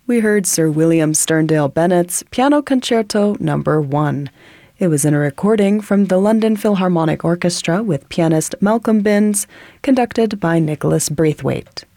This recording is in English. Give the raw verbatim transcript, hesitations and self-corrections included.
We heard Sir William Sterndale Bennett's Piano Concerto Number one. It was in a recording from the London Philharmonic Orchestra with pianist Malcolm Binns, conducted by Nicholas Braithwaite.